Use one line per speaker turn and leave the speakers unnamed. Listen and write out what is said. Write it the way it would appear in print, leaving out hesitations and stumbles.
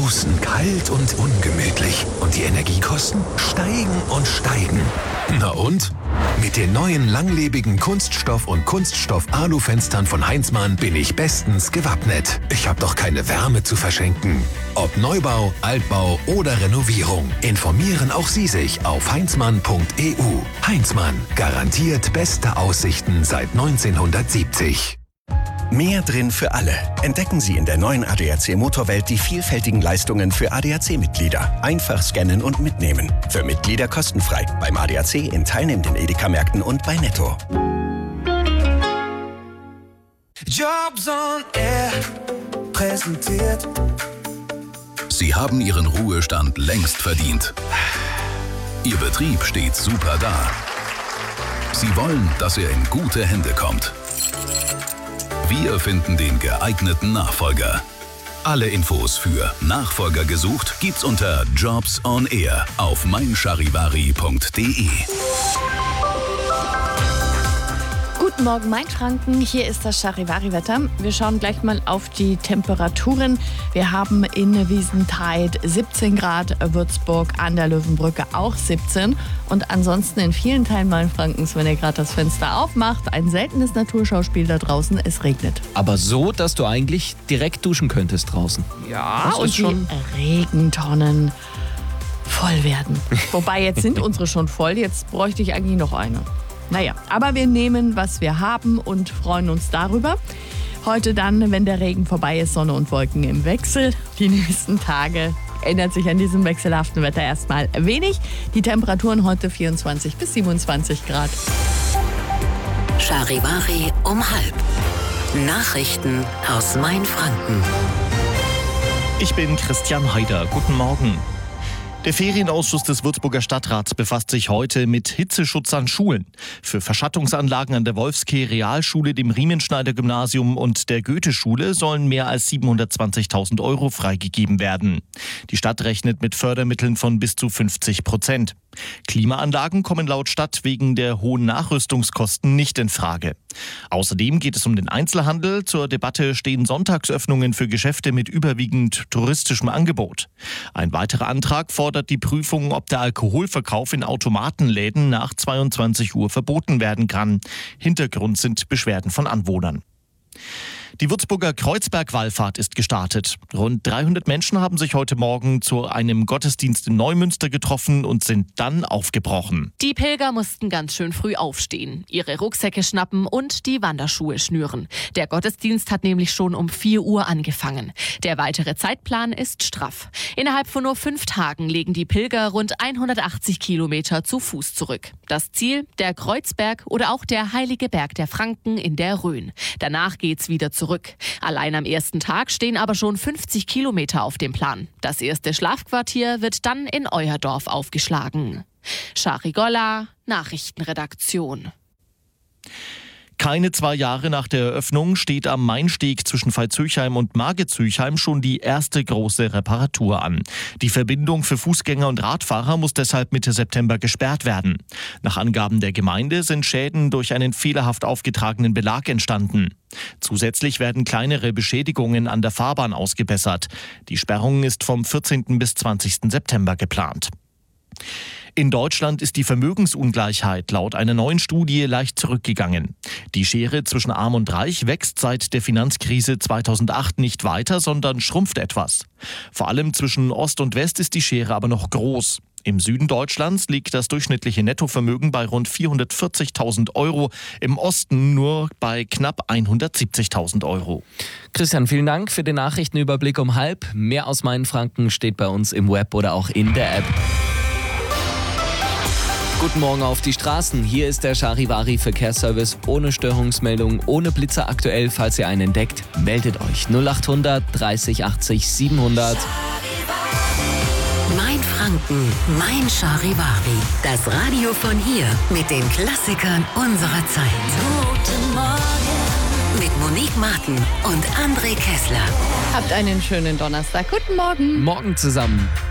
Draußen kalt und ungemütlich. Und die Energiekosten steigen und steigen. Na und? Mit den neuen langlebigen Kunststoff- und Kunststoff-Alu-Fenstern von Heinzmann bin ich bestens gewappnet. Ich habe doch keine Wärme zu verschenken. Ob Neubau, Altbau oder Renovierung, informieren auch Sie sich auf heinzmann.eu. Heinzmann, garantiert beste Aussichten seit 1970.
Mehr drin für alle. Entdecken Sie in der neuen ADAC Motorwelt die vielfältigen Leistungen für ADAC-Mitglieder. Einfach scannen und mitnehmen. Für Mitglieder kostenfrei. Beim ADAC in teilnehmenden Edeka-Märkten und bei Netto.
Jobs on Air präsentiert.
Sie haben Ihren Ruhestand längst verdient. Ihr Betrieb steht super da. Sie wollen, dass er in gute Hände kommt. Wir finden den geeigneten Nachfolger. Alle Infos für Nachfolger gesucht gibt's unter Jobs on Air auf meincharivari.de.
Guten Morgen, Mainfranken. Hier ist das Charivari-Wetter. Wir schauen gleich mal auf die Temperaturen. Wir haben in Wiesentheid 17 Grad, Würzburg an der Löwenbrücke auch 17. Und ansonsten in vielen Teilen Mainfrankens, wenn ihr gerade das Fenster aufmacht, ein seltenes Naturschauspiel da draußen, es regnet.
Aber so, dass du eigentlich direkt duschen könntest draußen.
Ja, und schon die Regentonnen voll werden. Wobei, jetzt sind unsere schon voll, jetzt bräuchte ich eigentlich noch eine. Naja, aber wir nehmen, was wir haben und freuen uns darüber. Heute dann, wenn der Regen vorbei ist, Sonne und Wolken im Wechsel. Die nächsten Tage ändert sich an diesem wechselhaften Wetter erstmal wenig. Die Temperaturen heute 24 bis 27 Grad.
Charivari um 12:30. Nachrichten aus Mainfranken.
Ich bin Christian Haider. Guten Morgen. Der Ferienausschuss des Würzburger Stadtrats befasst sich heute mit Hitzeschutz an Schulen. Für Verschattungsanlagen an der Wolfskehr-Realschule, dem Riemenschneider-Gymnasium und der Goethe-Schule sollen mehr als 720.000 € freigegeben werden. Die Stadt rechnet mit Fördermitteln von bis zu 50%. Klimaanlagen kommen laut Stadt wegen der hohen Nachrüstungskosten nicht in Frage. Außerdem geht es um den Einzelhandel. Zur Debatte stehen Sonntagsöffnungen für Geschäfte mit überwiegend touristischem Angebot. Ein weiterer Antrag fordert die Prüfung, ob der Alkoholverkauf in Automatenläden nach 22 Uhr verboten werden kann. Hintergrund sind Beschwerden von Anwohnern. Die Würzburger Kreuzberg-Wallfahrt ist gestartet. Rund 300 Menschen haben sich heute Morgen zu einem Gottesdienst in Neumünster getroffen und sind dann aufgebrochen.
Die Pilger mussten ganz schön früh aufstehen, ihre Rucksäcke schnappen und die Wanderschuhe schnüren. Der Gottesdienst hat nämlich schon um 4 Uhr angefangen. Der weitere Zeitplan ist straff. Innerhalb von nur 5 Tagen legen die Pilger rund 180 Kilometer zu Fuß zurück. Das Ziel, der Kreuzberg oder auch der Heilige Berg der Franken in der Rhön. Danach geht's wieder zurück. Allein am ersten Tag stehen aber schon 50 Kilometer auf dem Plan. Das erste Schlafquartier wird dann in Euerdorf aufgeschlagen. Shari Golla, Nachrichtenredaktion.
Keine 2 Jahre nach der Eröffnung steht am Mainsteg zwischen Veitshöchheim und Margitshöchheim schon die erste große Reparatur an. Die Verbindung für Fußgänger und Radfahrer muss deshalb Mitte September gesperrt werden. Nach Angaben der Gemeinde sind Schäden durch einen fehlerhaft aufgetragenen Belag entstanden. Zusätzlich werden kleinere Beschädigungen an der Fahrbahn ausgebessert. Die Sperrung ist vom 14. bis 20. September geplant. In Deutschland ist die Vermögensungleichheit laut einer neuen Studie leicht zurückgegangen. Die Schere zwischen Arm und Reich wächst seit der Finanzkrise 2008 nicht weiter, sondern schrumpft etwas. Vor allem zwischen Ost und West ist die Schere aber noch groß. Im Süden Deutschlands liegt das durchschnittliche Nettovermögen bei rund 440.000 €, im Osten nur bei knapp 170.000 €.
Christian, vielen Dank für den Nachrichtenüberblick um 12:30. Mehr aus Mainfranken steht bei uns im Web oder auch in der App. Guten Morgen auf die Straßen. Hier ist der Charivari Verkehrsservice ohne Störungsmeldung, ohne Blitzer aktuell. Falls ihr einen entdeckt, meldet euch 0800 30 80 700.
Mainfranken, mein Charivari. Das Radio von hier mit den Klassikern unserer Zeit. Guten Morgen. Mit Monique Martin und André Kessler.
Habt einen schönen Donnerstag. Guten Morgen.
Morgen zusammen.